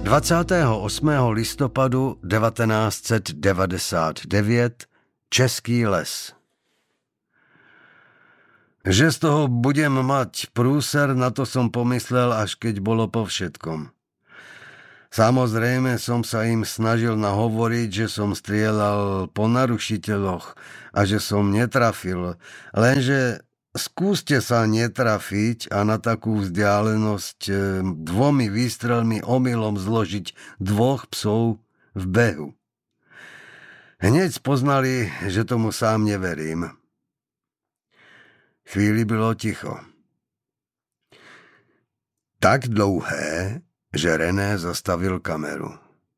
28. listopadu 1999 Český les. Že z toho budem mať prúser, na to som pomyslel, až keď bolo po všetkom. Samozrejme som sa im snažil nahovoriť, že som strieľal po narušiteľoch a že som netrafil, lenže skúste sa netrafiť a na takú vzdialenosť 2 výstrelmi omylom zložiť 2 psov v behu. Hneď spoznali, že tomu sám neverím. Chvíli bylo ticho. Tak dlouhé, že René zastavil kameru.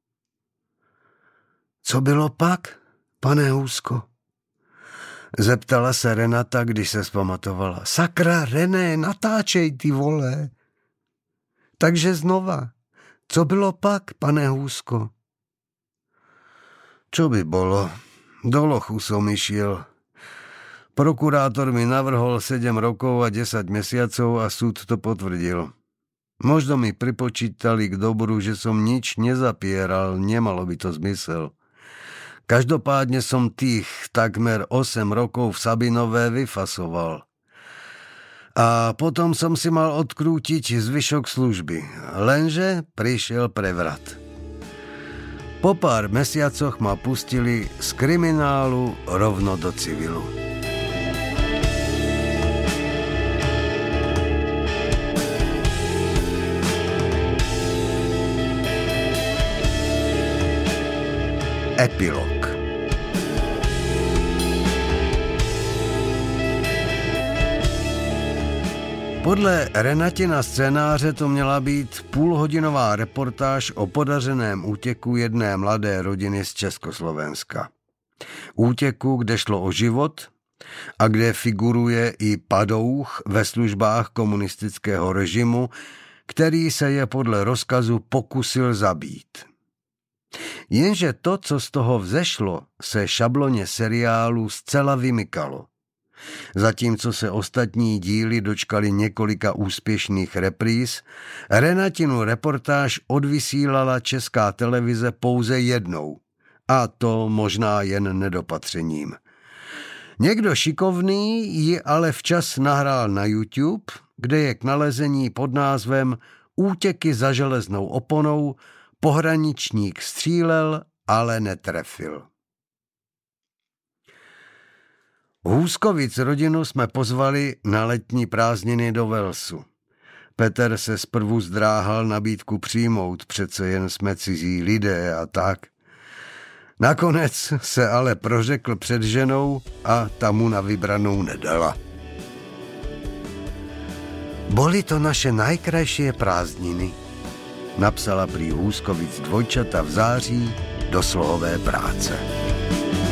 Co bylo pak, pane Hůzko? Zeptala se Renata, když se zpamatovala. Sakra, René, natáčej, ty vole. Takže znova. Co bylo pak, pane Hůzko? Čo by bolo? Do lochu som išiel. Prokurátor mi navrhol 7 rokov a 10 mesiacov a súd to potvrdil. Možno mi pripočítali k dobru, že som nič nezapieral, nemalo by to zmysel. Každopádne som tých takmer 8 rokov v Sabinové vyfasoval. A potom som si mal odkrútiť zvyšok služby, lenže prišiel prevrat. Po pár mesiacoch ma pustili z kriminálu rovno do civilu. Epilog. Podle Renatina scénáře to měla být půlhodinová reportáž o podařeném útěku jedné mladé rodiny z Československa. Útěku, kde šlo o život a kde figuruje i padouch ve službách komunistického režimu, který se je podle rozkazu pokusil zabít. Jenže to, co z toho vzešlo, se šabloně seriálu zcela vymykalo. Zatímco se ostatní díly dočkali několika úspěšných repríz, Renatinu reportáž odvysílala Česká televize pouze jednou. A to možná jen nedopatřením. Někdo šikovný ji ale včas nahrál na YouTube, kde je k nalezení pod názvem Útěky za železnou oponou, pohraničník střílel, ale netrefil. Hůzkovic rodinu jsme pozvali na letní prázdniny do Velsu. Petr se zprvu zdráhal nabídku přijmout, přece jen jsme cizí lidé a tak. Nakonec se ale prořekl před ženou a ta mu na vybranou nedala. Boli to naše najkrajšie prázdniny, napsala prý Hůzkovic dvojčata v září do slohové práce.